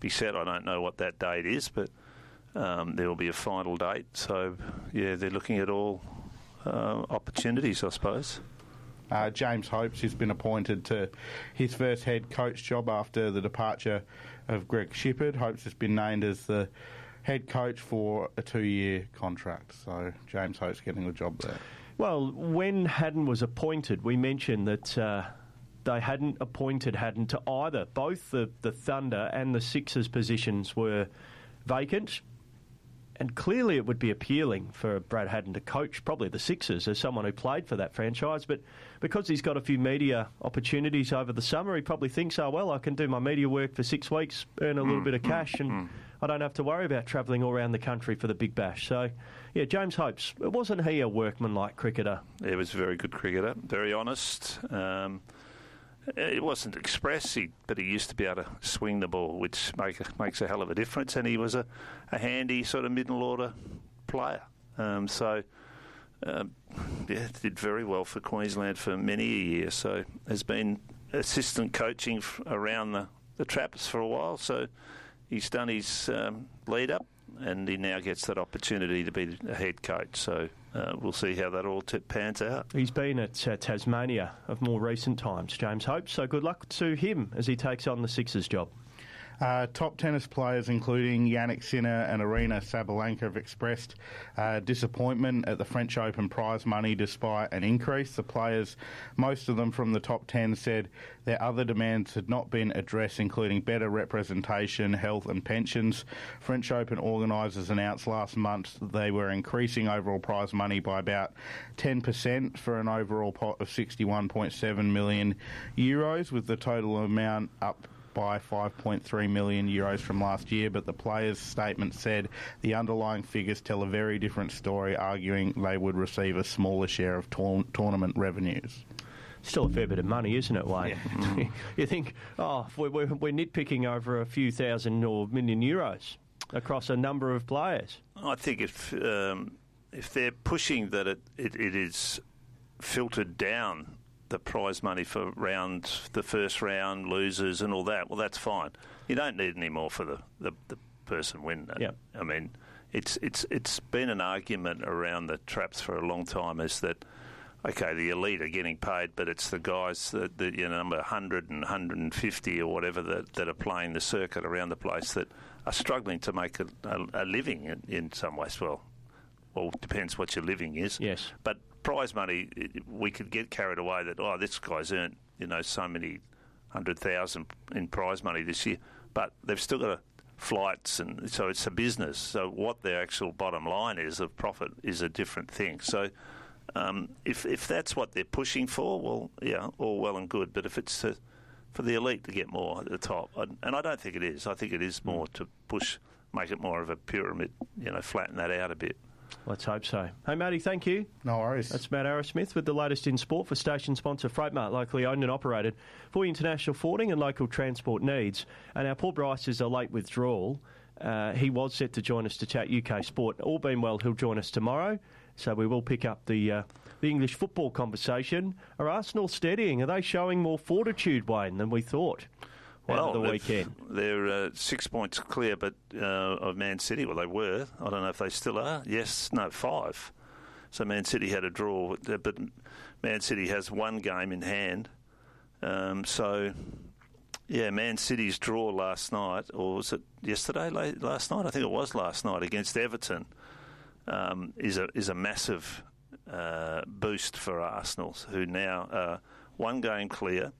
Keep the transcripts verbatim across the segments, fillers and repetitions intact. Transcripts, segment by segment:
be set. I don't know what that date is, but um, there will be a final date. So, yeah, they're looking at all uh, opportunities, I suppose. Uh, James Hopes has been appointed to his first head coach job after the departure of Greg Shipperd. Hopes has been named as the head coach for a two-year contract. So James Hopes getting the job there. Well, when Haddon was appointed, we mentioned that uh, they hadn't appointed Haddon to either. Both the, the Thunder and the Sixers positions were vacant. And clearly it would be appealing for Brad Haddon to coach probably the Sixers as someone who played for that franchise. But because he's got a few media opportunities over the summer, he probably thinks, oh, well, I can do my media work for six weeks, earn a little bit of cash, and I don't have to worry about travelling all around the country for the Big Bash. So, yeah, James Hopes, wasn't he a workmanlike cricketer? He was a very good cricketer, very honest. Um, it wasn't expressive, but he used to be able to swing the ball, which make, makes a hell of a difference. And he was a, a handy sort of middle order player. Um, so, um, yeah, did very well for Queensland for many a year. So, has been assistant coaching f- around the, the Trappers for a while. So, he's done his um, lead up, and he now gets that opportunity to be a head coach. So uh, we'll see how that all t- pans out. He's been at uh, Tasmania of more recent times, James Hopes, so good luck to him as he takes on the Sixers job. Uh, top tennis players, including Yannick Sinner and Arina Sabalenka, have expressed uh, disappointment at the French Open prize money despite an increase. The players, most of them from the top ten, said their other demands had not been addressed, including better representation, health and pensions. French Open organisers announced last month that they were increasing overall prize money by about ten percent for an overall pot of sixty-one point seven million euros, with the total amount up by five point three million euros from last year, but the players' statement said the underlying figures tell a very different story, arguing they would receive a smaller share of tour- tournament revenues. Still a fair bit of money, isn't it, Wayne? Yeah. You think, oh, we're, we're nitpicking over a few thousand or million euros across a number of players. I think if um, if they're pushing that it, it, it is filtered down the prize money for round, the first round, losers and all that, well, that's fine. You don't need any more for the, the, the person winning it. Yep. I mean, it's it's it's been an argument around the Traps for a long time, is that, okay, the elite are getting paid, but it's the guys that, that you know, number one hundred and one hundred fifty or whatever that, that are playing the circuit around the place that are struggling to make a, a, a living in, in some ways. Well, well, it depends what your living is. Yes. But prize money, we could get carried away that, oh, this guy's earned, you know, so many hundred thousand in prize money this year, but they've still got a, flights, and so it's a business. So what their actual bottom line is of profit is a different thing. So um, if if that's what they're pushing for, well, yeah, all well and good. But if it's to, for the elite to get more at the top, and I don't think it is. I think it is more to push, make it more of a pyramid, you know, flatten that out a bit. Let's hope so. Hey, Matty, thank you. No worries. That's Matt Arrowsmith with the latest in sport for station sponsor Freightmart, locally owned and operated for international forwarding and local transport needs. And our Paul Bryce is a late withdrawal. Uh, he was set to join us to chat U K sport. All being well, he'll join us tomorrow. So we will pick up the uh, the English football conversation. Are Arsenal steadying? Are they showing more fortitude, Wayne, than we thought? Well, the weekend. They're uh, six points clear, but uh, of Man City. Well, they were. I don't know if they still are. Yes, no, five. So Man City had a draw, but Man City has one game in hand. Um, so, yeah, Man City's draw last night, or was it yesterday? Last night, I think it was last night against Everton. Um, is a is a massive uh, boost for Arsenal, who now are one game clear.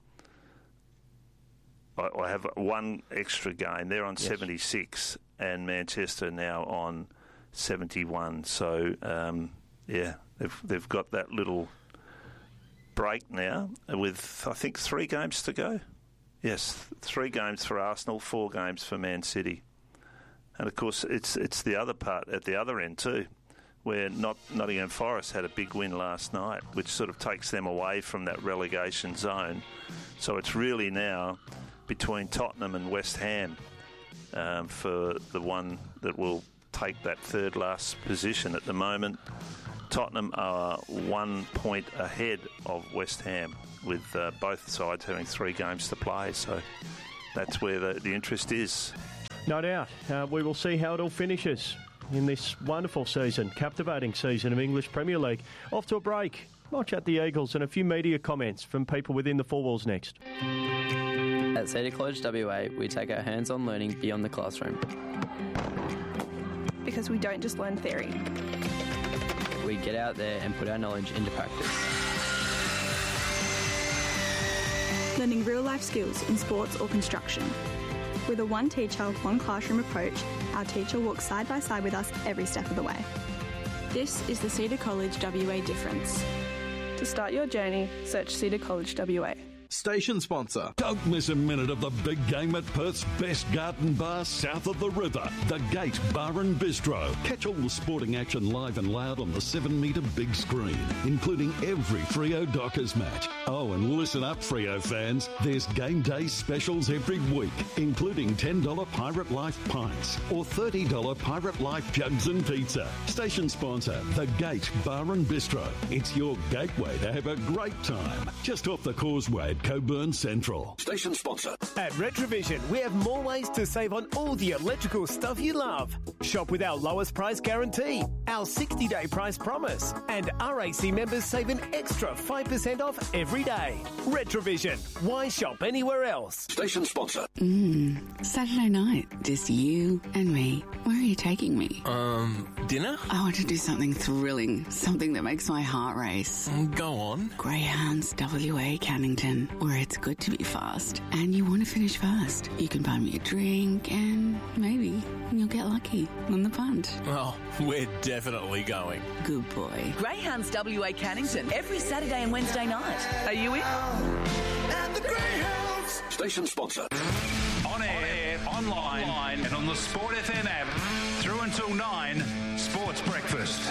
I have one extra game. They're on yes. seventy-six, and Manchester now on seventy-one. So, um, yeah, they've they've got that little break now with, I think, three games to go. Yes, three games for Arsenal, four games for Man City. And, of course, it's it's the other part at the other end too, where not, Nottingham Forest had a big win last night, which sort of takes them away from that relegation zone. So it's really now between Tottenham and West Ham um, for the one that will take that third last position. At the moment, Tottenham are one point ahead of West Ham, with uh, both sides having three games to play. So that's where the, the interest is. No doubt. Uh, we will see how it all finishes in this wonderful season, captivating season of English Premier League. Off to a break. I'll chat the Eagles and a few media comments from people within the four walls next. At Cedar College W A, we take our hands-on learning beyond the classroom. Because we don't just learn theory. We get out there and put our knowledge into practice. Learning real-life skills in sports or construction. With a one teacher, one classroom approach, our teacher walks side by side with us every step of the way. This is the Cedar College W A difference. To start your journey, search Cedar College W A. Station sponsor. Don't miss a minute of the big game at Perth's best garden bar south of the river, the Gate Bar and Bistro. Catch all the sporting action live and loud on the seven metre big screen, including every Freo Dockers match. Oh, and listen up, Freo fans. There's game day specials every week, including ten dollars Pirate Life pints or thirty dollars Pirate Life jugs and pizza. Station sponsor, the Gate Bar and Bistro. It's your gateway to have a great time. Just off the causeway at Coburn Central. Station sponsor. At Retrovision, we have more ways to save on all the electrical stuff you love. Shop with our lowest price guarantee, our sixty-day price promise, and R A C members save an extra five percent off every day. Retrovision. Why shop anywhere else? Station sponsor. Mmm, Saturday night, just you and me. Where are you taking me? Um, dinner? I want to do something thrilling, something that makes my heart race. Go on. Greyhounds W A Cannington, where it's good to be fast and you want to finish fast. You can buy me a drink and maybe you'll get lucky on the punt. Oh, we're definitely going. Good boy. Greyhounds W A Cannington every Saturday and Wednesday night. Are you in? And the Greyhounds. Station sponsor. On air, online, online, and on the Sport F M app. Through until nine, Sports Breakfast.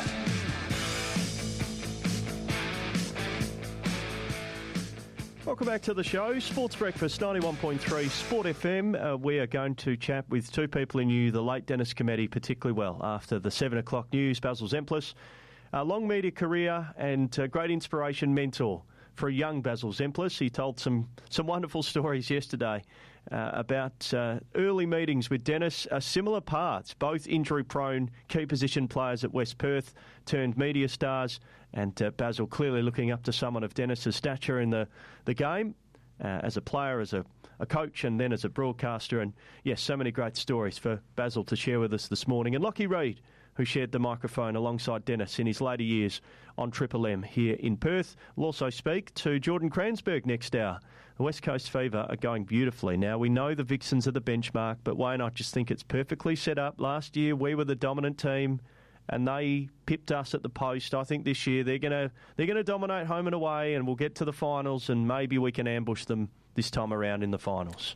Welcome back to the show, Sports Breakfast, ninety-one point three Sport F M. Uh, we are going to chat with two people who knew the late Dennis Cometti particularly well after the seven o'clock news. Basil Zemplis, a long media career and a great inspiration mentor for a young Basil Zemplis. He told some, some wonderful stories yesterday uh, about uh, early meetings with Dennis, uh, similar paths, both injury-prone, key position players at West Perth, turned media stars, and uh, Basil clearly looking up to someone of Dennis's stature in the, the game, uh, as a player, as a, a coach, and then as a broadcaster. And, yes, so many great stories for Basil to share with us this morning. And Lockie Reid, who shared the microphone alongside Dennis in his later years on Triple M here in Perth. We'll also speak to Jordan Cransberg next hour. The West Coast Fever are going beautifully. Now, we know the Vixens are the benchmark, but Wayne, I just think it's perfectly set up. Last year, we were the dominant team, and they pipped us at the post. I think this year they're going to they're going to dominate home and away, and we'll get to the finals, and maybe we can ambush them this time around in the finals.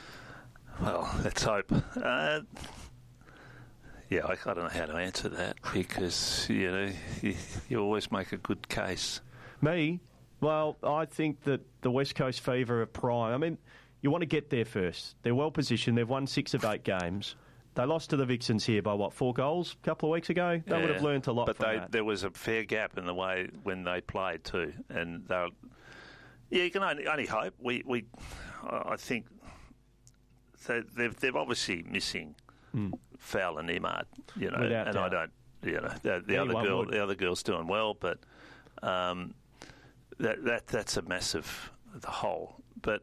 Well, let's hope. Uh, yeah, I, I don't know how to answer that because, you know, you, you always make a good case. Me? Well, I think that the West Coast Fever are prime. I mean, you want to get there first. They're well positioned. They've won six of eight games. They lost to the Vixens here by, what, four goals a couple of weeks ago? They yeah, would have learnt a lot but from they, that. There was a fair gap in the way when they played too. And they were, yeah, you can only, only hope. We, we, I think they're, they're obviously missing mm. Fowl and Imad, you know, Without and doubt. I don't, you know, the, the other girl, would. the other girl's doing well, but um, that that that's a massive the hole. But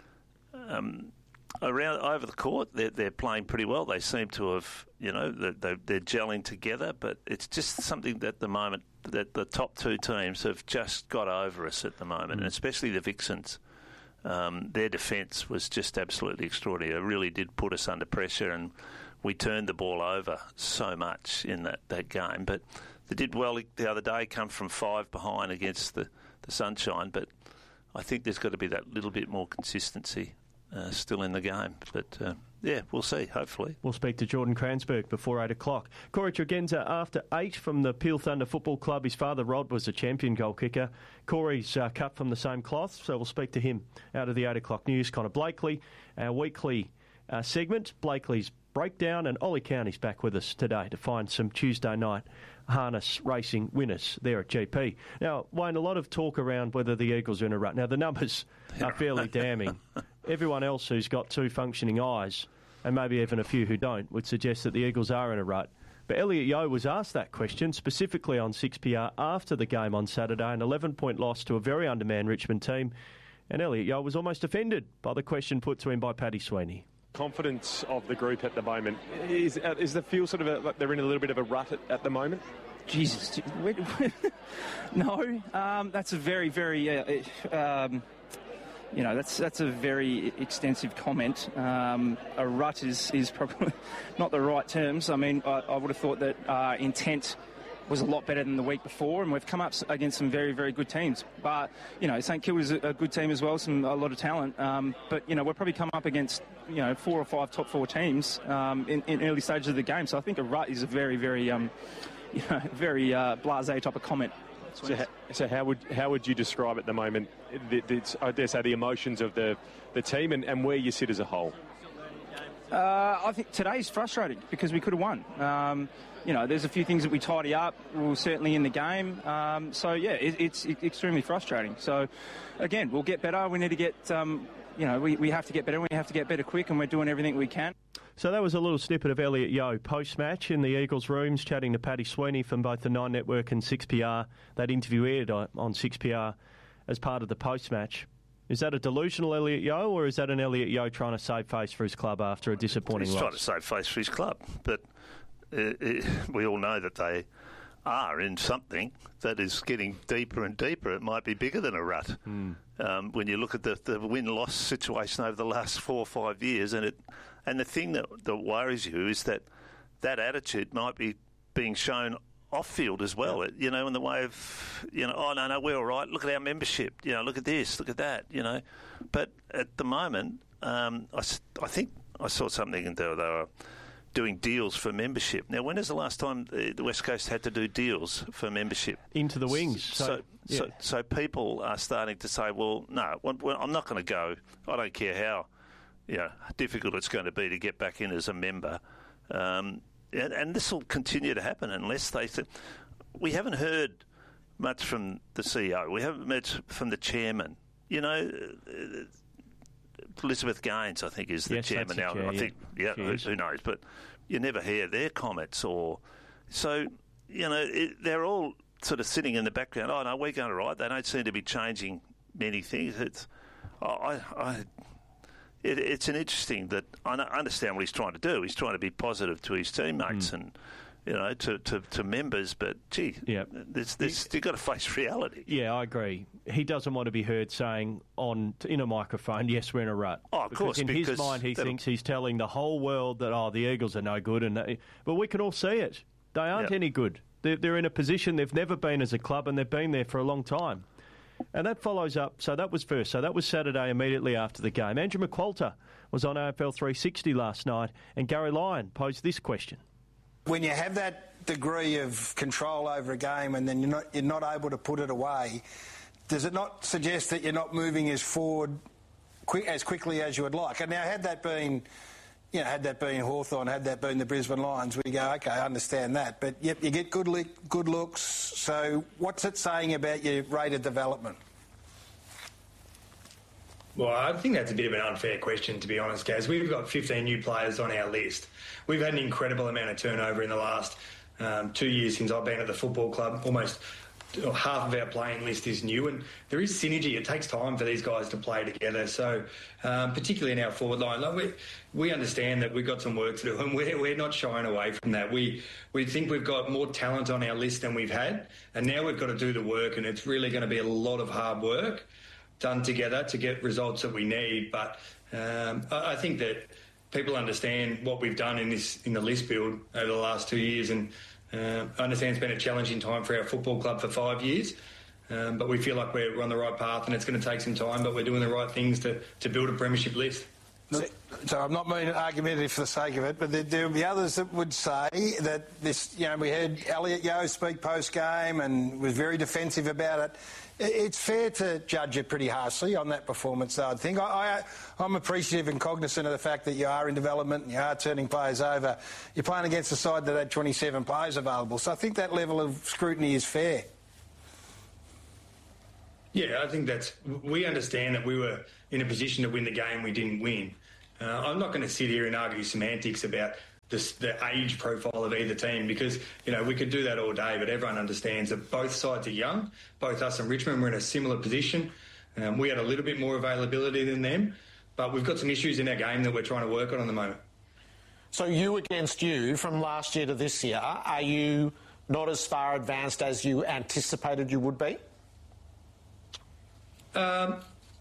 um, around over the court, they're they're playing pretty well. They seem to have, you know, they're, they're gelling together. But it's just something that at the moment that the top two teams have just got over us at the moment, mm. and especially the Vixens. Um, their defence was just absolutely extraordinary. It really did put us under pressure, and we turned the ball over so much in that, that game. But they did well the other day, come from five behind against the, the Sunshine. But I think there's got to be that little bit more consistency uh, still in the game. But, uh, yeah, we'll see, hopefully. We'll speak to Jordan Cransberg before eight o'clock. Corey Tregenza after eight from the Peel Thunder Football Club. His father, Rod, was a champion goal kicker. Corey's uh, cut from the same cloth, so we'll speak to him out of the eight o'clock news. Connor Blakely, our weekly uh, segment, Blakely's Breakdown, and Ollie County's back with us today to find some Tuesday night harness racing winners there at G P. Now, Wayne, a lot of talk around whether the Eagles are in a rut. Now, the numbers are fairly damning. Everyone else who's got two functioning eyes and maybe even a few who don't, would suggest that the Eagles are in a rut. But Elliot Yeo was asked that question specifically on six P R after the game on Saturday, an eleven-point loss to a very undermanned Richmond team. And Elliot Yeo was almost offended by the question put to him by Paddy Sweeney. Confidence of the group at the moment, is is the feel sort of a, like they're in a little bit of a rut at, at the moment? Jesus, no, um, that's a very, very, uh, um, you know, that's that's a very extensive comment. Um, a rut is, is probably not the right terms. I mean, I, I would have thought that uh, intent was a lot better than the week before, and we've come up against some very, very good teams. But, you know, St Kilda's a good team as well, some a lot of talent. Um, but, you know, we've probably come up against, you know, four or five top four teams um, in, in early stages of the game. So I think a rut is a very, very, um, you know, very uh, blasé type of comment. So, ha- so how would how would you describe at the moment, the, the, I dare say, the emotions of the, the team and, and where you sit as a whole? Uh, I think today's frustrating because we could have won. Um, you know, there's a few things that we tidy up. We're certainly in the game. Um, so, yeah, it, it's extremely frustrating. So, again, we'll get better. We need to get, um, you know, we, we have to get better. We have to get better quick, and we're doing everything we can. So that was a little snippet of Elliot Yeo post-match in the Eagles' rooms, chatting to Paddy Sweeney from both the Nine Network and six P R. That interview aired on six P R as part of the post-match. Is that a delusional Elliot Yeo, or is that an Elliot Yeo trying to save face for his club after a disappointing He's loss? He's trying to save face for his club, but uh, it, we all know that they are in something that is getting deeper and deeper. It might be bigger than a rut. Mm. Um, when you look at the, the win-loss situation over the last four or five years, and it, and the thing that, that worries you is that that attitude might be being shown off-field as well, it, you know, in the way of, you know, oh, no, no, we're all right, look at our membership, you know, look at this, look at that, you know. But at the moment, um, I, I think I saw something and they were, they were doing deals for membership. Now, when is the last time the West Coast had to do deals for membership? Into the wings. So, so, yeah. so, so people are starting to say, well, no, well, I'm not going to go. I don't care how, you know, difficult it's going to be to get back in as a member. Um And, and this will continue to happen unless they... Th- we haven't heard much from the C E O. We haven't much from the chairman. You know, uh, Elizabeth Gaines, I think, is the yes, chairman now. Chair, I think, yeah, yeah who, who knows? But you never hear their comments or... So, you know, it, they're all sort of sitting in the background. Oh, no, we're going to right. They don't seem to be changing many things. It's... I... I It, it's an interesting that I understand what he's trying to do. He's trying to be positive to his teammates mm. and, you know, to, to, to members. But, gee, yep. this, this, you've got to face reality. Yeah, I agree. He doesn't want to be heard saying on in a microphone, yes, we're in a rut. Oh, of because course. In because his mind, he thinks he's telling the whole world that, oh, the Eagles are no good. and they, But we can all see it. They aren't yep. any good. They're, they're in a position they've never been as a club, and they've been there for a long time. And that follows up, so that was first, so that was Saturday immediately after the game. Andrew McQualter was on A F L three sixty last night, and Gary Lyon posed this question. When you have that degree of control over a game and then you're not, you're not able to put it away, does it not suggest that you're not moving as forward quick, as quickly as you would like? And now, had that been... You know, had that been Hawthorn, had that been the Brisbane Lions, we go, OK, I understand that. But, yep, you get good, li- good looks. So what's it saying about your rate of development? Well, I think that's a bit of an unfair question, to be honest, Gaz. We've got fifteen new players on our list. We've had an incredible amount of turnover in the last um, two years since I've been at the football club. Almost half of our playing list is new, and there is synergy. It takes time for these guys to play together. So, um, particularly in our forward line, like we we understand that we've got some work to do, and we're we're not shying away from that. We we think we've got more talent on our list than we've had, and now we've got to do the work, and it's really going to be a lot of hard work done together to get results that we need. But um, I, I think that people understand what we've done in this in the list build over the last two years, and Uh, I understand it's been a challenging time for our football club for five years, um, but we feel like we're on the right path, and it's going to take some time, but we're doing the right things to, to build a premiership list. So, so I'm not being argumentative for the sake of it, but there, there will be others that would say that this, you know, we heard Elliot Yeo speak post-game and was very defensive about it. It's fair to judge it pretty harshly on that performance, though, I think. I, I, I'm appreciative and cognisant of the fact that you are in development and you are turning players over. You're playing against a side that had twenty-seven players available, so I think that level of scrutiny is fair. Yeah, I think that's... We understand that we were in a position to win the game we didn't win. Uh, I'm not going to sit here and argue semantics about this, the age profile of either team because, you know, we could do that all day, but everyone understands that both sides are young. Both us and Richmond were in a similar position. Um, we had a little bit more availability than them, but we've got some issues in our game that we're trying to work on at the moment. So you against you from last year to this year, are you not as far advanced as you anticipated you would be? Um,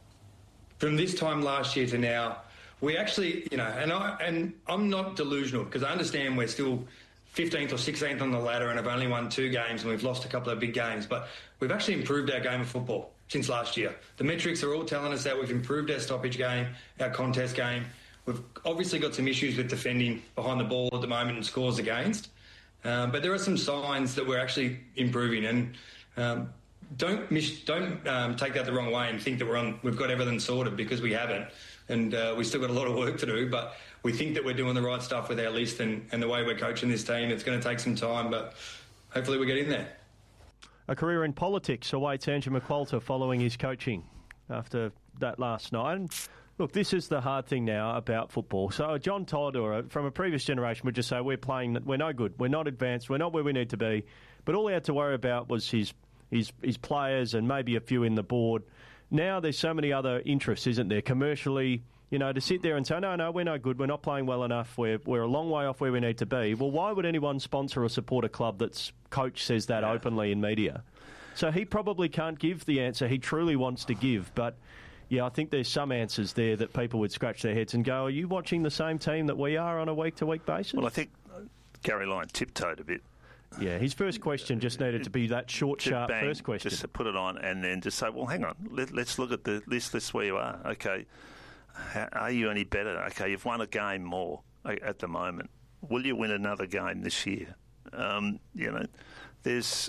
from this time last year to now, we actually, you know, and, I, and I'm not delusional because I understand we're still fifteenth or sixteenth on the ladder and have only won two games and we've lost a couple of big games, but we've actually improved our game of football since last year. The metrics are all telling us that we've improved our stoppage game, our contest game. We've obviously got some issues with defending behind the ball at the moment and scores against, um, but there are some signs that we're actually improving. And um, don't miss, don't um, take that the wrong way and think that we're on. We've got everything sorted because we haven't, and uh, we've still got a lot of work to do. But we think that we're doing the right stuff with our list and, and the way we're coaching this team. It's going to take some time, but hopefully we get in there. A career in politics awaits Andrew McQualter following his coaching after that last night. And look, this is the hard thing now about football. So John Todd, or from a previous generation, would just say we're playing, we're no good, we're not advanced, we're not where we need to be. But all he had to worry about was his his his players and maybe a few in the board. Now there's so many other interests, isn't there? Commercially, you know, to sit there and say, no, no, we're no good, we're not playing well enough, we're we're a long way off where we need to be. Well, why would anyone sponsor or support a club that's coach says that yeah. openly in media? So he probably can't give the answer he truly wants to give, but yeah, I think there's some answers there that people would scratch their heads and go, are you watching the same team that we are on a week-to-week basis? Well, I think Gary Lyon tiptoed a bit. Yeah, his first question just needed to be that short, sharp bang, first question. Just to put it on and then just say, well, hang on, let, let's look at the list, list where you are. Okay, How, are you any better? Okay, you've won a game more at the moment. Will you win another game this year? Um, you know, there's...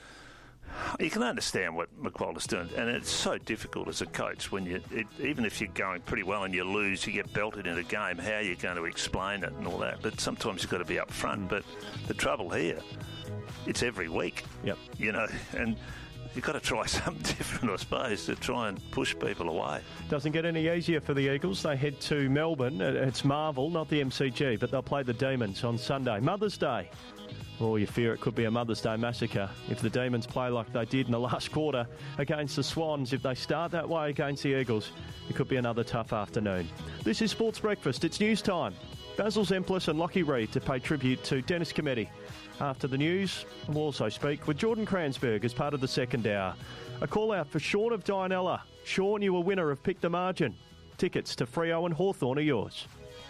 You can understand what McQualter's doing, and it's so difficult as a coach when you, it, even if you're going pretty well and you lose, you get belted in a game, how are you going to explain it and all that? But sometimes you've got to be up front. But the trouble here, it's every week. Yep. You know, and you've got to try something different, I suppose, to try and push people away. Doesn't get any easier for the Eagles. They head to Melbourne. It's Marvel, not the M C G, but they'll play the Demons on Sunday. Mother's Day. Or you fear it could be a Mother's Day massacre if the Demons play like they did in the last quarter against the Swans. If they start that way against the Eagles, it could be another tough afternoon. This is Sports Breakfast. It's news time. Basil Zemplis and Lockie Reed to pay tribute to Dennis Cometti. After the news, we'll also speak with Jordan Kranzberg as part of the second hour. A call out for Sean of Dianella. Sean, you were winner of Pick the Margin. Tickets to Freo and Hawthorn are yours.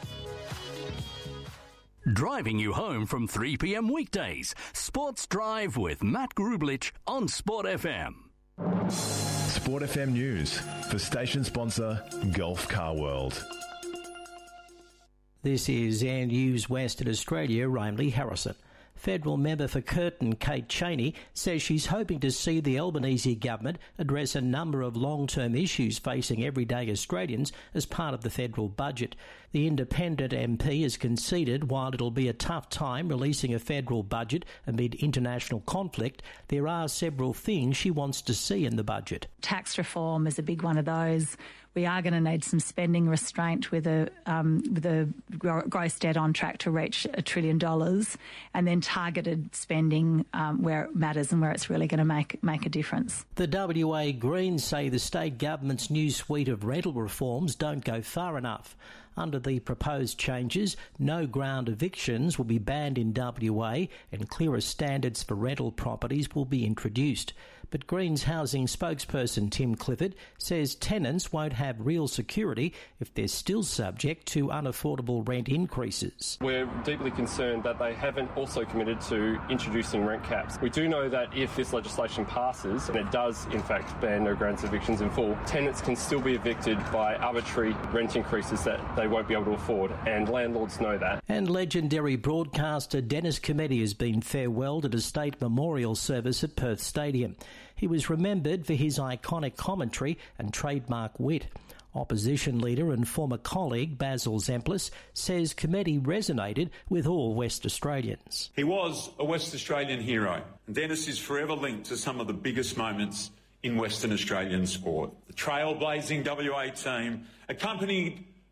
Driving you home from three p.m. weekdays. Sports Drive with Matt Grublich on Sport F M. Sport F M News for station sponsor Gulf Car World. This is Air News Western Australia, Raimley Harrison. Federal member for Curtin, Kate Cheney, says she's hoping to see the Albanese government address a number of long-term issues facing everyday Australians as part of the federal budget. The independent M P has conceded while it'll be a tough time releasing a federal budget amid international conflict, there are several things she wants to see in the budget. Tax reform is a big one of those. We are going to need some spending restraint with a um, with a gross debt on track to reach a trillion dollars, and then targeted spending um, where it matters and where it's really going to make make a difference. The W A Greens say the state government's new suite of rental reforms don't go far enough. Under the proposed changes, no ground evictions will be banned in W A and clearer standards for rental properties will be introduced. But Greens housing spokesperson Tim Clifford says tenants won't have real security if they're still subject to unaffordable rent increases. We're deeply concerned that they haven't also committed to introducing rent caps. We do know that if this legislation passes, and it does in fact ban no grounds evictions in full, tenants can still be evicted by arbitrary rent increases that they won't be able to afford, and landlords know that. And legendary broadcaster Dennis Cometti has been farewelled at a state memorial service at Perth Stadium. He was remembered for his iconic commentary and trademark wit. Opposition leader and former colleague Basil Zemplis says Cometti resonated with all West Australians. He was a West Australian hero, and Dennis is forever linked to some of the biggest moments in Western Australian sport. The trailblazing W A team, accompanied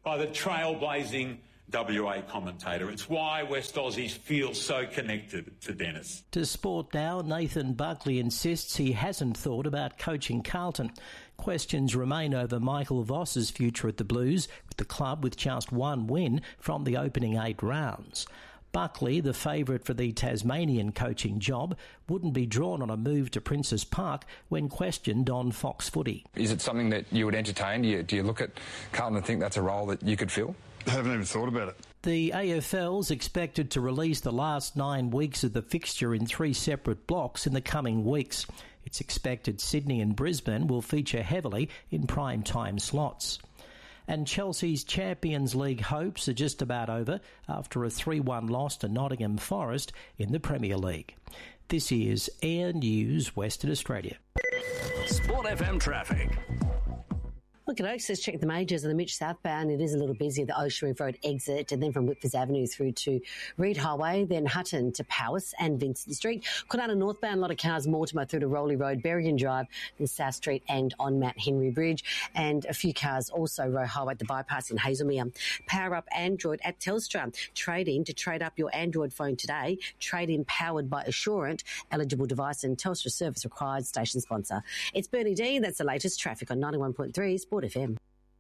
by the trailblazing W A commentator. It's why West Aussies feel so connected to Dennis. To Sport Now, Nathan Buckley insists he hasn't thought about coaching Carlton. Questions remain over Michael Voss's future at the Blues, with the club with just one win from the opening eight rounds. Buckley, the favourite for the Tasmanian coaching job, wouldn't be drawn on a move to Princes Park when questioned on Fox Footy. Is it something that you would entertain? Do you, do you look at Carlton and think that's a role that you could fill? I haven't even thought about it. The A F L's expected to release the last nine weeks of the fixture in three separate blocks in the coming weeks. It's expected Sydney and Brisbane will feature heavily in prime time slots. And Chelsea's Champions League hopes are just about over after a three one loss to Nottingham Forest in the Premier League. This is Air News Western Australia. Sport F M traffic. Look at Oaks, let's check the majors on the Mitch southbound. It is a little busy at the Ocean Reef Road exit and then from Whitford Avenue through to Reed Highway, then Hutton to Powys and Vincent Street. Kwinana northbound, a lot of cars, Mortimer through to Rowley Road, Berrigan Drive, then South Street and on Mount Henry Bridge. And a few cars also Roe Highway at the bypass in Hazelmere. Power up Android at Telstra. Trade in to trade up your Android phone today. Trade in powered by Assurant. Eligible device and Telstra service required. Station sponsor. It's Bernie D. That's the latest traffic on ninety-one point three Sport F M.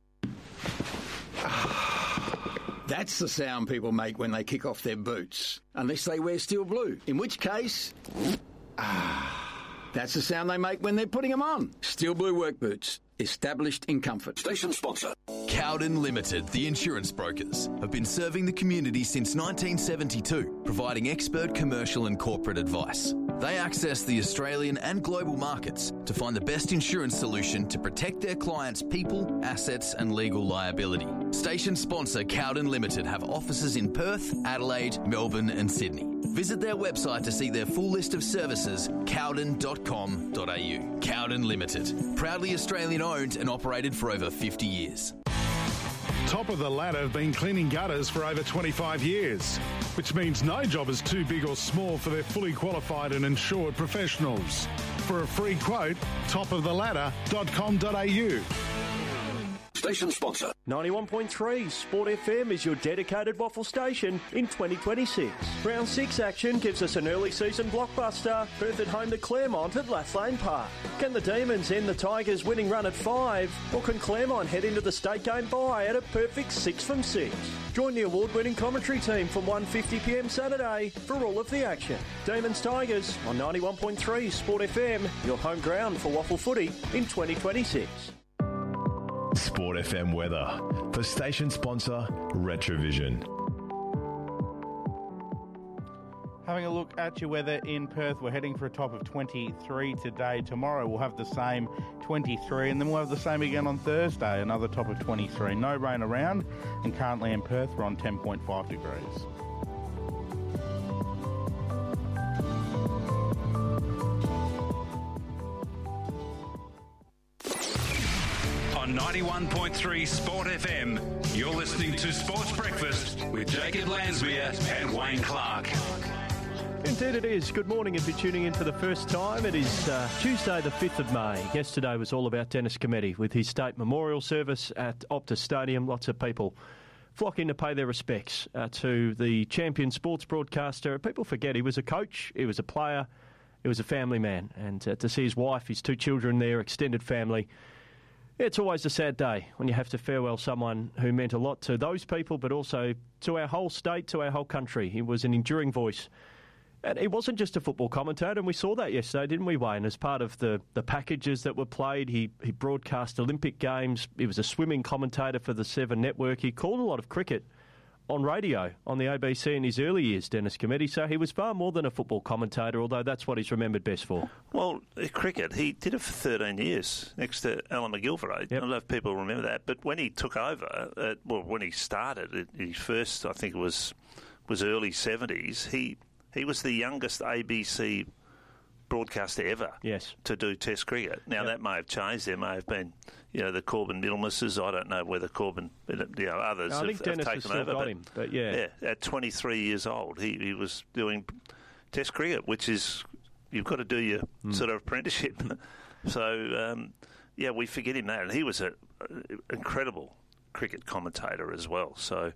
That's the sound people make when they kick off their boots, unless they wear steel blue, in which case, ah, that's the sound they make when they're putting them on. Steel blue work boots, established in comfort. Station sponsor. Cowden Limited, the insurance brokers, have been serving the community since nineteen seventy-two, providing expert commercial and corporate advice. They access the Australian and global markets to find the best insurance solution to protect their clients' people, assets and legal liability. Station sponsor Cowden Limited have offices in Perth, Adelaide, Melbourne and Sydney. Visit their website to see their full list of services, cowden dot com dot a u. Cowden Limited, proudly Australian owned and operated for over fifty years. Top of the Ladder have been cleaning gutters for over twenty-five years, which means no job is too big or small for their fully qualified and insured professionals. For a free quote, top of the ladder dot com dot a u. Station sponsor. ninety-one point three Sport F M is your dedicated waffle station in twenty twenty-six. Round six action gives us an early season blockbuster. Perth at home to Claremont at Lathlane Park. Can the Demons end the Tigers' winning run at five? Or can Claremont head into the state game bye at a perfect six from six? Join the award-winning commentary team from one fifty p m Saturday for all of the action. Demons Tigers on ninety-one point three Sport F M, your home ground for waffle footy in twenty twenty-six. Sport F M weather for station sponsor Retrovision. Having a look at your weather in Perth, we're heading for a top of twenty-three today. Tomorrow we'll have the same twenty-three, and then we'll have the same again on Thursday, another top of twenty-three. No rain around, and currently in Perth we're on ten point five degrees. On ninety-one point three Sport F M, you're listening to Sports Breakfast with Jacob Lansmere and Wayne Clark. Indeed it is. Good morning if you're tuning in for the first time. It is uh, Tuesday the fifth of May. Yesterday was all about Dennis Cometti with his state memorial service at Optus Stadium. Lots of people flocking to pay their respects uh, to the champion sports broadcaster. People forget he was a coach, he was a player, he was a family man. And uh, to see his wife, his two children there, extended family, it's always a sad day when you have to farewell someone who meant a lot to those people, but also to our whole state, to our whole country. He was an enduring voice. And he wasn't just a football commentator, and we saw that yesterday, didn't we, Wayne? As part of the, the packages that were played, he, he broadcast Olympic Games. He was a swimming commentator for the Seven Network. He called a lot of cricket on radio, on the A B C in his early years, Dennis Cometti. So he was far more than a football commentator, although that's what he's remembered best for. Well, cricket, he did it for thirteen years next to Alan McGilvray. Yep. I don't know if people remember that. But when he took over, uh, well, when he started, his first, I think it was, was early seventies, he... He was the youngest A B C broadcaster ever yes. to do Test cricket. Now, yep. that may have changed. There may have been, you know, the Corbin Middlemases. I don't know whether Corbin, you know, others no, I have, think Dennis have taken has still over. Got but, him, but yeah. yeah, at twenty-three years old, he, he was doing Test cricket, which is, you've got to do your mm. sort of apprenticeship. so, um, yeah, we forget him that. And he was an incredible cricket commentator as well. So,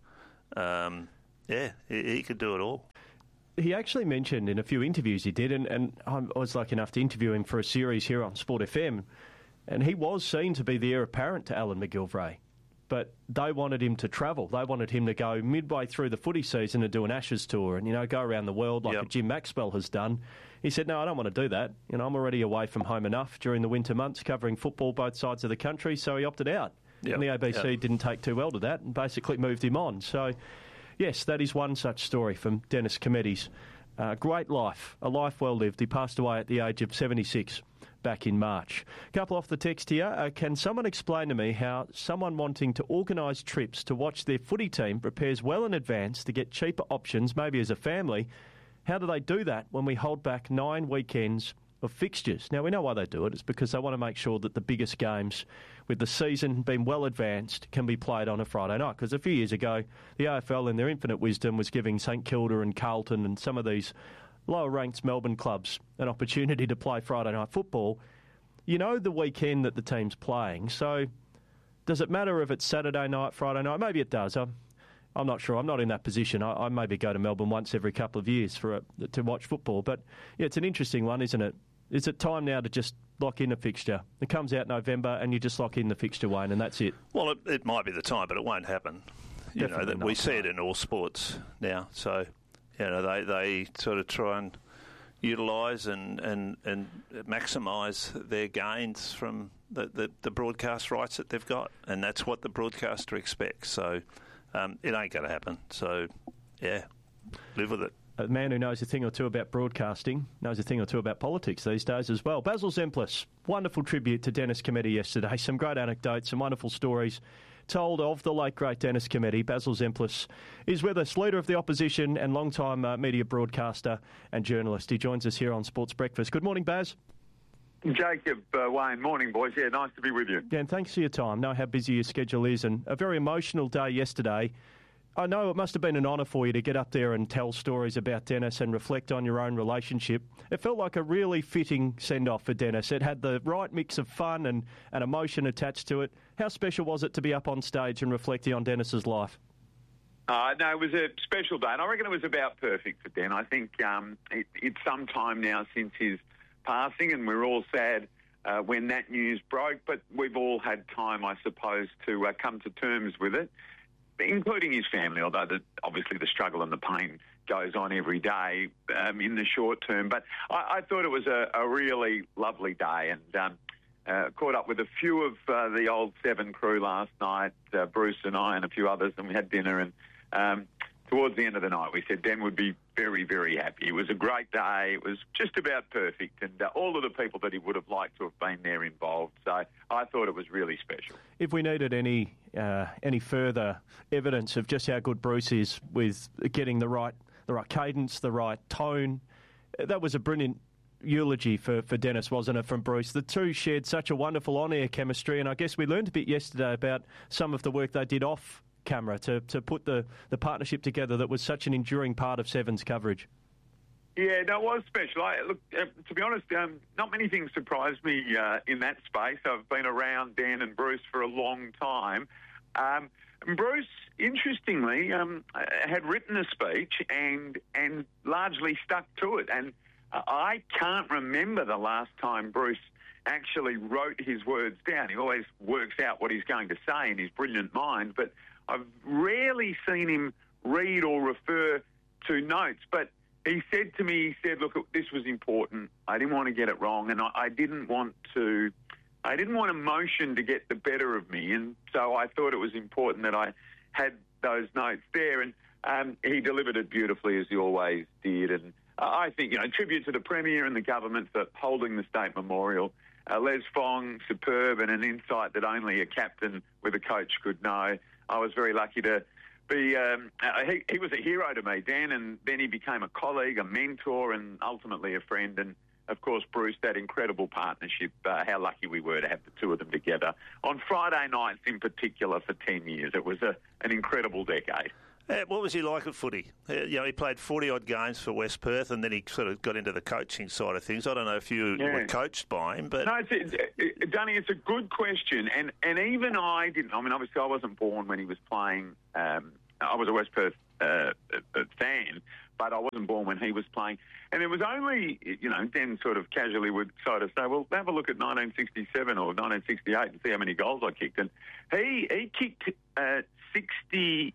um, yeah, he, he could do it all. He actually mentioned in a few interviews he did, and, and I was lucky enough to interview him for a series here on Sport F M, and he was seen to be the heir apparent to Alan McGilvray. But they wanted him to travel. They wanted him to go midway through the footy season and do an Ashes tour and, you know, go around the world like yep. Jim Maxwell has done. He said, no, I don't want to do that. You know, I'm already away from home enough during the winter months covering football both sides of the country, so he opted out. Yep. And the A B C yep. didn't take too well to that and basically moved him on. So, yes, that is one such story from Dennis Cometti's. Uh, great life, a life well lived. He passed away at the age of seventy-six back in March. A couple off the text here. Uh, can someone explain to me how someone wanting to organise trips to watch their footy team prepares well in advance to get cheaper options, maybe as a family? How do they do that when we hold back nine weekends of fixtures? Now, we know why they do it. It's because they want to make sure that the biggest games, with the season being well advanced, can be played on a Friday night. Because a few years ago, the A F L, in their infinite wisdom, was giving St Kilda and Carlton and some of these lower-ranked Melbourne clubs an opportunity to play Friday night football. You know the weekend that the team's playing, so does it matter if it's Saturday night, Friday night? Maybe it does. I'm, I'm not sure. I'm not in that position. I, I maybe go to Melbourne once every couple of years for a, to watch football. But, yeah, it's an interesting one, isn't it? Is it time now to just lock in a fixture? It comes out November and you just lock in the fixture, Wayne, and that's it. Well, it, it might be the time, but it won't happen. You Definitely know, that we see it in all sports now, so... You know, they, they sort of try and utilise and, and, and maximise their gains from the, the, the broadcast rights that they've got, and that's what the broadcaster expects. So um, it ain't going to happen. So, yeah, live with it. A man who knows a thing or two about broadcasting knows a thing or two about politics these days as well. Basil Zemplis, wonderful tribute to Dennis Cometti yesterday. Some great anecdotes, some wonderful stories told of the late, great Dennis Cometti. Basil Zemplis is with us, Leader of the Opposition and long-time uh, media broadcaster and journalist. He joins us here on Sports Breakfast. Good morning, Baz. Jacob, uh, Wayne, morning, boys. Yeah, nice to be with you. Yeah, and thanks for your time. Know how busy your schedule is, and a very emotional day yesterday. I know it must have been an honour for you to get up there and tell stories about Dennis and reflect on your own relationship. It felt like a really fitting send-off for Dennis. It had the right mix of fun and, and emotion attached to it. How special was it to be up on stage and reflecting on Dennis's life? Uh, no, it was a special day, and I reckon it was about perfect for Den. I think um, it, it's some time now since his passing, and we're all sad uh, when that news broke, but we've all had time, I suppose, to uh, come to terms with it, including his family, although the, obviously the struggle and the pain goes on every day um, in the short term. But I, I thought it was a, a really lovely day, and um, uh, caught up with a few of uh, the old Seven crew last night, uh, Bruce and I and a few others, and we had dinner. And um, towards the end of the night, we said Den would be very, very happy. It was a great day. It was just about perfect, and uh, all of the people that he would have liked to have been there involved. So I thought it was really special. If we needed any uh, any further evidence of just how good Bruce is with getting the right the right cadence, the right tone, that was a brilliant eulogy for, for Dennis, wasn't it, from Bruce? The two shared such a wonderful on-air chemistry, and I guess we learned a bit yesterday about some of the work they did off camera to, to put the, the partnership together that was such an enduring part of Seven's coverage. Yeah, no, it was special. I, look, uh, to be honest, um, not many things surprised me uh, in that space. I've been around Dan and Bruce for a long time. Um, Bruce, interestingly, um, had written a speech and and largely stuck to it. And uh, I can't remember the last time Bruce actually wrote his words down. He always works out what he's going to say in his brilliant mind, but I've rarely seen him read or refer to notes. But he said to me, he said, look, this was important. I didn't want to get it wrong, and I, I didn't want to... I didn't want emotion to get the better of me, and so I thought it was important that I had those notes there, and um, he delivered it beautifully, as he always did. And uh, I think, you know, tribute to the Premier and the government for holding the State Memorial. Uh, Les Fong, superb, and an insight that only a captain with a coach could know. I was very lucky to be... Um, uh, he, he was a hero to me, Dan, and then he became a colleague, a mentor, and ultimately a friend. And of course, Bruce, that incredible partnership, uh, how lucky we were to have the two of them together on Friday nights in particular for ten years. It was a, an incredible decade. Uh, what was he like at footy? Uh, you know, he played forty-odd games for West Perth, and then he sort of got into the coaching side of things. I don't know if you Yeah. were coached by him, but... No, it's, it, it, Dunny, it's a good question, and, and even I didn't. I mean, obviously, I wasn't born when he was playing. Um, I was a West Perth uh, uh, fan, but I wasn't born when he was playing. And it was only, you know, then sort of casually would sort of say, well, have a look at nineteen sixty-seven or nineteen sixty-eight and see how many goals I kicked. And he he kicked uh, sixty,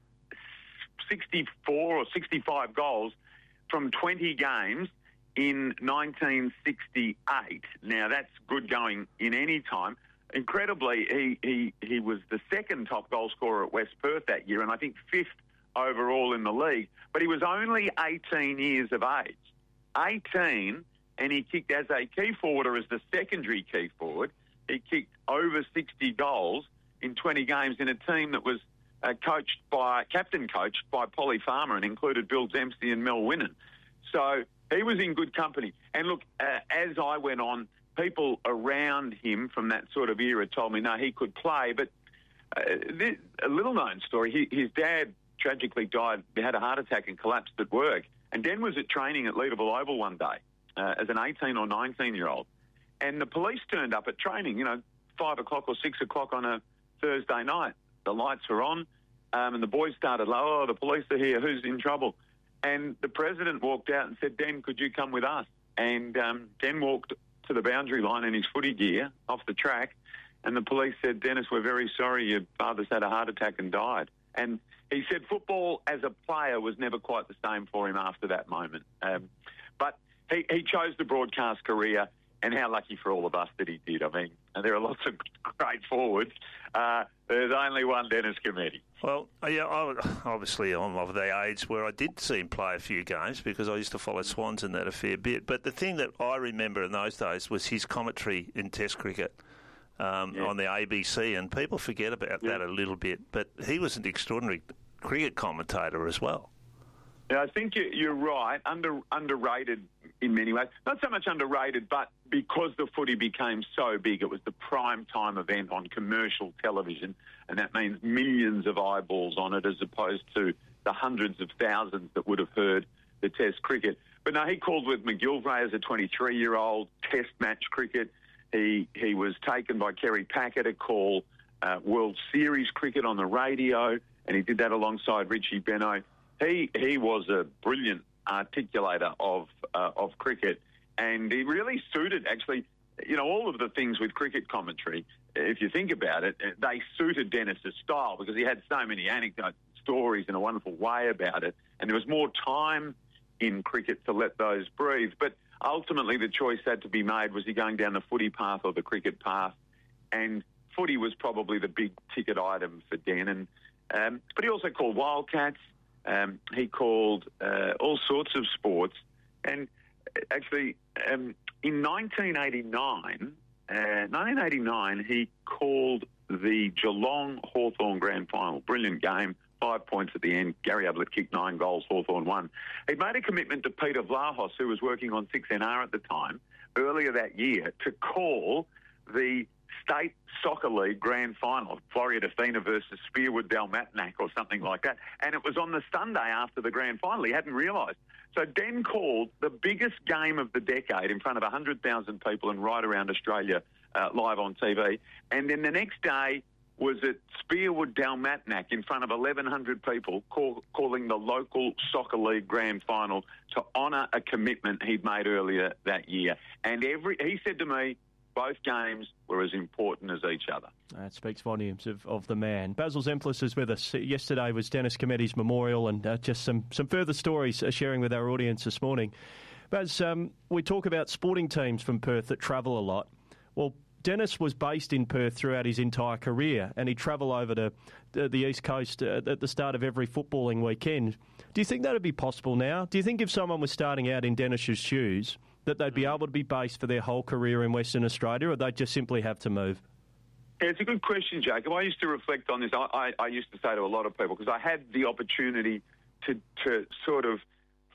sixty-four or sixty-five goals from twenty games in nineteen sixty-eight. Now, that's good going in any time. Incredibly, he, he, he was the second top goal scorer at West Perth that year, and I think fifth overall in the league. But he was only eighteen years of age. eighteen, and he kicked as a key forward or as the secondary key forward. He kicked over sixty goals in twenty games in a team that was uh, coached by, captain coached by Polly Farmer and included Bill Dempsey and Mel Winnan. So he was in good company. And look, uh, as I went on, people around him from that sort of era told me, no, he could play. But uh, this, a little-known story, he, his dad tragically died, he had a heart attack and collapsed at work. And Dan was at training at Leederville Oval one day uh, as an eighteen or nineteen-year-old. And the police turned up at training, you know, five o'clock or six o'clock on a Thursday night. The lights were on, um, and the boys started, oh, the police are here, who's in trouble? And the president walked out and said, Den, could you come with us? And um, Den walked to the boundary line in his footy gear off the track, and the police said, Dennis, we're very sorry, your father's had a heart attack and died. And he said football as a player was never quite the same for him after that moment. Um, but he, he chose the broadcast career, and how lucky for all of us that he did. I mean, there are lots of great forwards. Uh, there's only one Dennis Cometti. Well, yeah, I, obviously I'm of the age where I did see him play a few games because I used to follow Swans and that a fair bit. But the thing that I remember in those days was his commentary in Test cricket um, yeah. on the A B C, and people forget about yeah. that a little bit. But he was an extraordinary cricket commentator as well. Yeah, I think you're right. Under underrated in many ways. Not so much underrated, but because the footy became so big, it was the prime time event on commercial television, and that means millions of eyeballs on it as opposed to the hundreds of thousands that would have heard the Test cricket. But no, he called with McGilvray as a twenty-three-year-old Test match cricket. He he was taken by Kerry Packer to call uh, World Series cricket on the radio, and he did that alongside Richie Benaud. He he was a brilliant articulator of uh, of cricket, and he really suited, actually, you know, all of the things with cricket commentary, if you think about it, they suited Dennis's style because he had so many anecdote stories in a wonderful way about it, and there was more time in cricket to let those breathe. But ultimately the choice had to be made, was he going down the footy path or the cricket path? And footy was probably the big ticket item for Den. And, um, but he also called Wildcats. Um, he called uh, all sorts of sports. And actually, um, in nineteen eighty-nine, uh, nineteen eighty-nine, he called the Geelong Hawthorn Grand Final. Brilliant game, five points at the end. Gary Ablett kicked nine goals, Hawthorn won. He'd made a commitment to Peter Vlahos, who was working on six N R at the time, earlier that year, to call the State Soccer League Grand Final, Floria Defina versus Spearwood Dalmatnak or something like that. And it was on the Sunday after the Grand Final. He hadn't realised. So Den called the biggest game of the decade in front of one hundred thousand people and right around Australia uh, live on T V. And then the next day was at Spearwood Dalmatnak in front of eleven hundred people call, calling the local Soccer League Grand Final to honour a commitment he'd made earlier that year. And every he said to me, both games were as important as each other. That speaks volumes of, of the man. Basil Zemplis is with us. Yesterday was Dennis Cometti's memorial, and uh, just some, some further stories uh, sharing with our audience this morning. Baz, um, we talk about sporting teams from Perth that travel a lot. Well, Dennis was based in Perth throughout his entire career, and he'd travel over to the, the East Coast uh, at the start of every footballing weekend. Do you think that would be possible now? Do you think if someone was starting out in Dennis's shoes, that they'd be able to be based for their whole career in Western Australia, or they'd just simply have to move? Yeah, it's a good question, Jacob. I used to reflect on this. I, I, I used to say to a lot of people, because I had the opportunity to, to sort of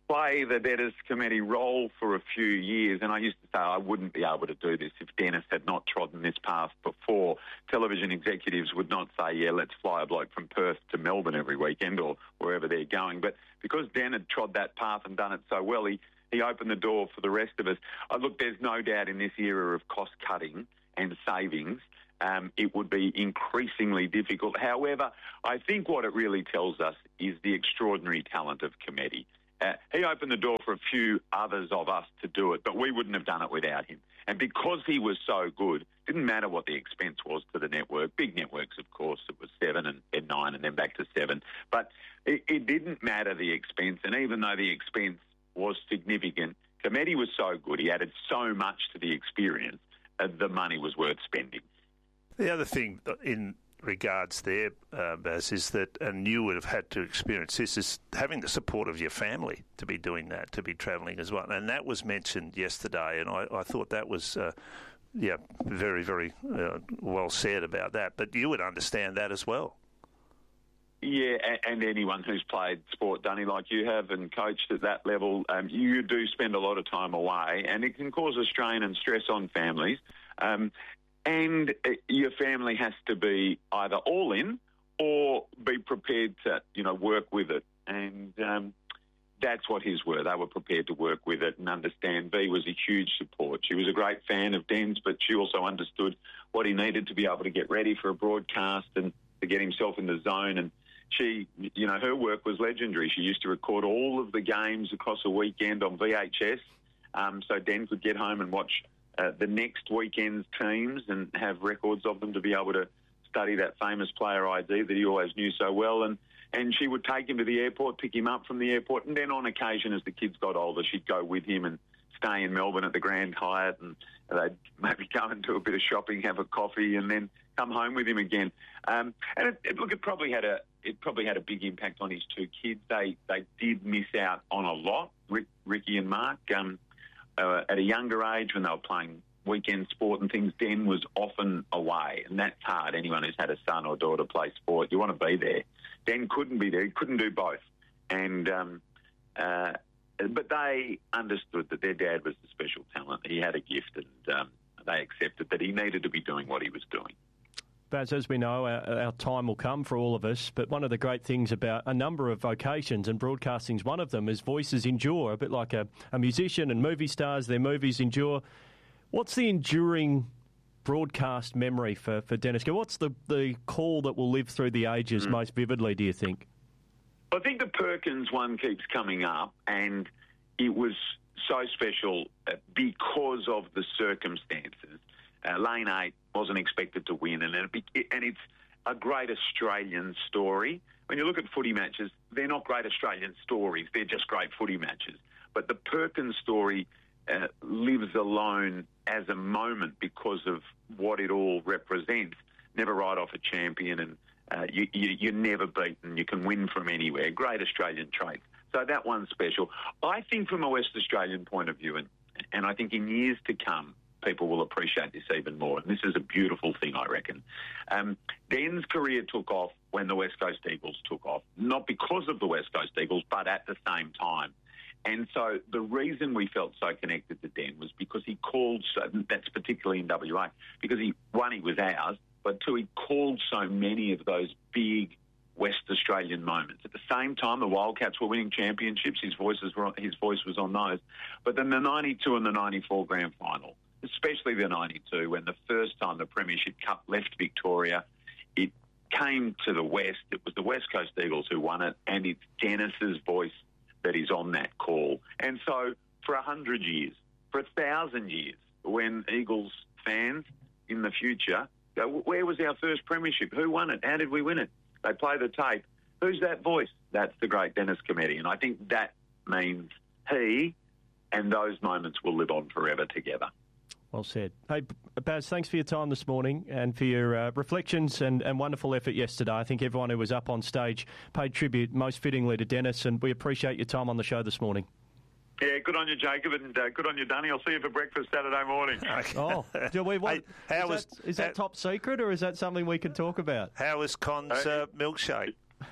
play the Debtors Committee role for a few years, and I used to say I wouldn't be able to do this if Dennis had not trodden this path before. Television executives would not say, yeah, let's fly a bloke from Perth to Melbourne every weekend or wherever they're going. But because Dan had trod that path and done it so well, he, he opened the door for the rest of us. Oh, look, there's no doubt in this era of cost-cutting and savings, Um, it would be increasingly difficult. However, I think what it really tells us is the extraordinary talent of Cometti. Uh, he opened the door for a few others of us to do it, but we wouldn't have done it without him. And because he was so good, it didn't matter what the expense was to the network. Big networks, of course, it was seven and then nine and then back to seven. But it, it didn't matter the expense. And even though the expense was significant, Cometti was so good, he added so much to the experience, uh, the money was worth spending. The other thing in regards there, uh, Baz, is that, and you would have had to experience this, is having the support of your family to be doing that, to be travelling as well. And that was mentioned yesterday, and I, I thought that was, uh, yeah, very, very uh, well said about that. But you would understand that as well. Yeah, and anyone who's played sport, Dunny, like you have, and coached at that level, um, you do spend a lot of time away, and it can cause a strain and stress on families. Um, And your family has to be either all in or be prepared to, you know, work with it. And um, that's what his were. They were prepared to work with it and understand. V was a huge support. She was a great fan of Den's, but she also understood what he needed to be able to get ready for a broadcast and to get himself in the zone. And she, you know, her work was legendary. She used to record all of the games across a weekend on V H S, um, so Den could get home and watch Uh, the next weekend's teams and have records of them to be able to study that famous player I D that he always knew so well. And, and she would take him to the airport, pick him up from the airport, and then on occasion, as the kids got older, she'd go with him and stay in Melbourne at the Grand Hyatt, and they'd maybe go and do a bit of shopping, have a coffee, and then come home with him again. Um, and it, it, look, it probably had a it probably had a big impact on his two kids. They they did miss out on a lot, Rick, Ricky and Mark. Um, Uh, at a younger age, when they were playing weekend sport and things, Den was often away, and that's hard. Anyone who's had a son or daughter play sport, you want to be there. Den couldn't be there. He couldn't do both. And um, uh, but they understood that their dad was a special talent. He had a gift, and um, they accepted that he needed to be doing what he was doing. Baz, as we know, our, our time will come for all of us, but one of the great things about a number of vocations, and broadcasting's one of them, is voices endure, a bit like a, a musician and movie stars, their movies endure. What's the enduring broadcast memory for, for Dennis? What's the, the call that will live through the ages mm. most vividly, do you think? I think the Perkins one keeps coming up, and it was so special because of the circumstances. Uh, lane eight wasn't expected to win, and, it, and it's a great Australian story. When you look at footy matches, they're not great Australian stories. They're just great footy matches. But the Perkins story uh, lives alone as a moment because of what it all represents. Never write off a champion, and uh, you, you, you're never beaten. You can win from anywhere. Great Australian traits. So that one's special. I think from a West Australian point of view, and, and I think in years to come, people will appreciate this even more. And this is a beautiful thing, I reckon. Um, Den's career took off when the West Coast Eagles took off, not because of the West Coast Eagles, but at the same time. And so the reason we felt so connected to Den was because he called, so, that's particularly in W A, because he, one, he was ours, but two, he called so many of those big West Australian moments. At the same time, the Wildcats were winning championships. His, voices were on, his voice was on those. But then the ninety-two and the ninety-four grand final, especially the ninety-two, when the first time the Premiership Cup left Victoria, it came to the West. It was the West Coast Eagles who won it, and it's Dennis's voice that is on that call. And so for a hundred years, for a thousand years, when Eagles fans in the future go, where was our first Premiership? Who won it? How did we win it? They play the tape. Who's that voice? That's the great Dennis Cometti. And I think that means he and those moments will live on forever together. Well said. Hey, Baz, thanks for your time this morning and for your uh, reflections and, and wonderful effort yesterday. I think everyone who was up on stage paid tribute most fittingly to Dennis, and we appreciate your time on the show this morning. Yeah, good on you, Jacob, and uh, good on you, Dunny. I'll see you for breakfast Saturday morning. Oh, do we want, hey, how is, was, that, is that top secret, or is that something we can talk about? How was Con's uh, milkshake?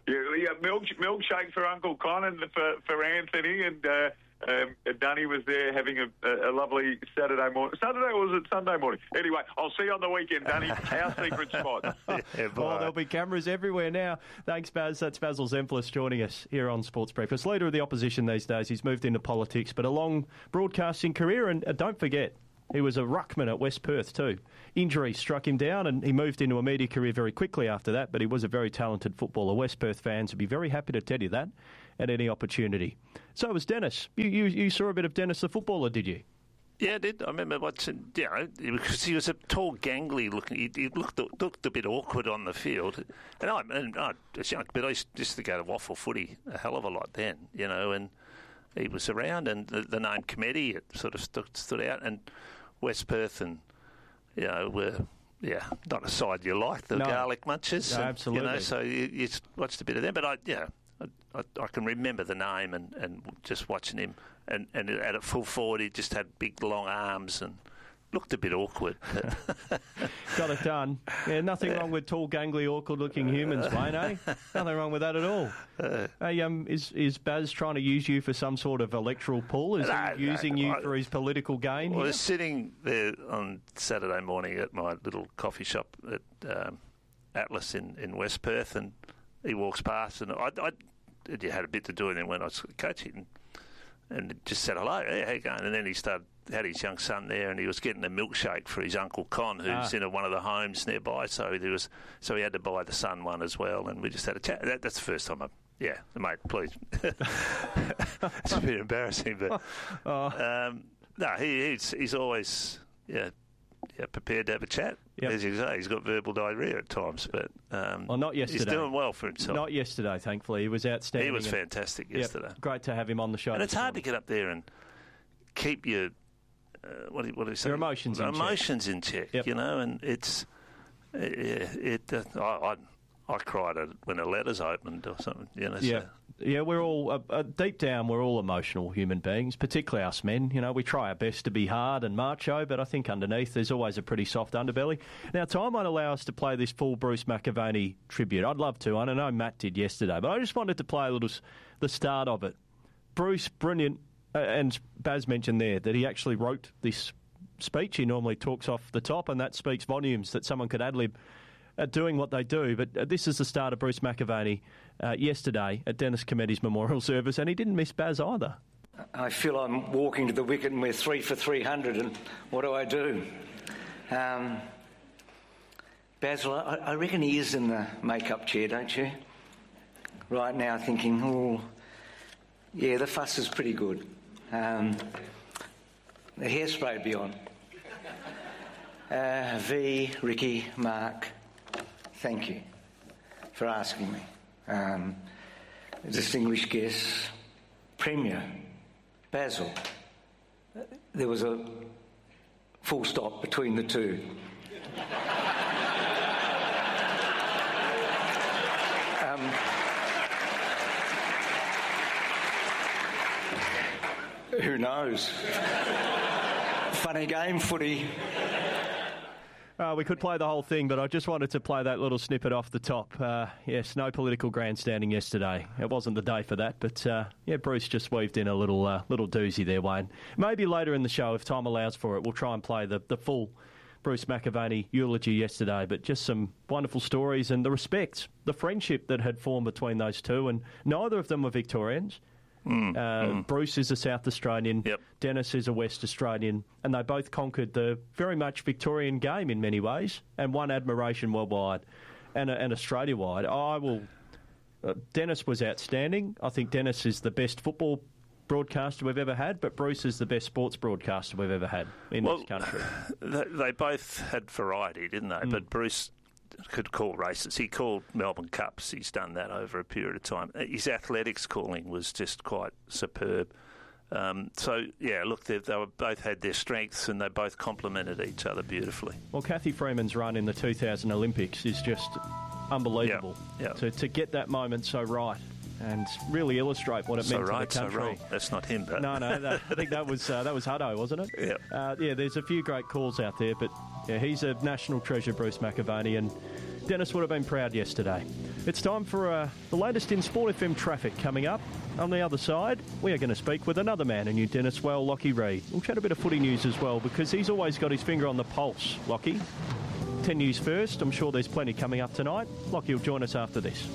Yeah, yeah milk, milkshake for Uncle Con and for, for Anthony, and uh, um, Dunny was there having a, a lovely Saturday morning. Saturday or was it Sunday morning? Anyway, I'll see you on the weekend, Dunny. Our secret spot. Yeah, well, there'll be cameras everywhere now. Thanks, Baz. That's Basil Zemplis joining us here on Sports Breakfast. Leader of the opposition these days. He's moved into politics, but a long broadcasting career. And uh, don't forget, he was a ruckman at West Perth too. Injury struck him down and he moved into a media career very quickly after that, but he was a very talented footballer. West Perth fans would be very happy to tell you that at any opportunity. So was Dennis. You, you, you saw a bit of Dennis the footballer, did you? Yeah, I did. I remember watching, you know, because he was a tall, gangly looking, he, he looked looked a bit awkward on the field. And I, and I was young, but I used, used to go to waffle footy a hell of a lot then, you know, and he was around, and the, the name Committee, it sort of stood, stood out, and West Perth and, you know, were, yeah, not a side you like, the no. garlic munchers. No, and, absolutely. You know, so you, you watched a bit of them, but I, yeah, I, I, I can remember the name and, and just watching him, and, and at a full forward, he just had big, long arms and looked a bit awkward. Got it done. Yeah, nothing yeah. wrong with tall, gangly, awkward-looking humans, Wayne, eh? Nothing wrong with that at all. Uh, hey, um, is, is Baz trying to use you for some sort of electoral pull? Is no, he using no, you I, for his political gain I here? was sitting there on Saturday morning at my little coffee shop at um, Atlas in, in West Perth, and he walks past, and I, I you had a bit to do with him when I was coaching, and just said hello, hey, how you going? And then he started had his young son there, and he was getting a milkshake for his Uncle Con, who's ah. in a, one of the homes nearby. So there was, so he had to buy the son one as well, and we just had a chat. That, that's the first time I, yeah, mate, please. It's a bit embarrassing, but oh. um, no, he, he's he's always yeah, yeah prepared to have a chat. Yep. As you say, he's got verbal diarrhea at times, but um, well, not yesterday. He's doing well for himself. Not yesterday, thankfully. He was outstanding. He was fantastic yesterday. Yep, great to have him on the show. And it's hard morning. to get up there and keep your Uh, what, do you, what do you say? Your emotions in emotions check. in check, yep. you know, and it's it. it uh, I, I I cried when the letters opened or something, you know. Yeah, so. yeah, we're all uh, uh, deep down, we're all emotional human beings, particularly us men. You know, we try our best to be hard and macho, but I think underneath there's always a pretty soft underbelly. Now, time won't allow us to play this full Bruce McAvaney tribute. I'd love to. I don't know Matt did yesterday, but I just wanted to play a little the start of it. Bruce, brilliant. Uh, and Baz mentioned there that he actually wrote this speech. He normally talks off the top, and that speaks volumes that someone could ad-lib at doing what they do. But uh, this is the start of Bruce McAvaney uh, yesterday at Dennis Cometty's memorial service, and he didn't miss Baz either. I feel I'm walking to the wicket and we're three for three hundred, and what do I do? Um, Basil, I, I reckon he is in the make-up chair, don't you? Right now thinking, oh, yeah, the fuss is pretty good. Um, the hairspray will be on. Uh, V, Ricky, Mark, thank you for asking me. Um, distinguished guests, Premier, Basil. There was a full stop between the two. um, Who knows? Funny game, footy. Uh, we could play the whole thing, but I just wanted to play that little snippet off the top. Uh, yes, no political grandstanding yesterday. It wasn't the day for that, but uh, yeah, Bruce just weaved in a little uh, little doozy there, Wayne. Maybe later in the show, if time allows for it, we'll try and play the, the full Bruce McAvaney eulogy yesterday, but just some wonderful stories and the respect, the friendship that had formed between those two, and neither of them were Victorians. Mm, uh, mm. Bruce is a South Australian, yep. Dennis is a West Australian, and they both conquered the very much Victorian game in many ways and won admiration worldwide and, and Australia-wide. I will. Uh, Dennis was outstanding. I think Dennis is the best football broadcaster we've ever had, but Bruce is the best sports broadcaster we've ever had in well, this country. They, they both had variety, didn't they? Mm. But Bruce could call races. He called Melbourne Cups. He's done that over a period of time. His athletics calling was just quite superb. Um, so, yeah, look, they, they were, both had their strengths and they both complemented each other beautifully. Well, Kathy Freeman's run in the two thousand Olympics is just unbelievable. Yep. Yep. To, to get that moment so right and really illustrate what it so meant right, to the country. So wrong. That's not him, but... No, no, that, I think that was uh, that was Hutto, wasn't it? Yeah. Uh, yeah, there's a few great calls out there, but yeah, he's a national treasure, Bruce McAvaney, and Dennis would have been proud yesterday. It's time for uh, the latest in Sport F M traffic coming up. On the other side, we are going to speak with another man in New Dennis Well, Lockie Reid. We'll chat a bit of footy news as well, because he's always got his finger on the pulse, Lockie. ten news first. I'm sure there's plenty coming up tonight. Lockie will join us after this.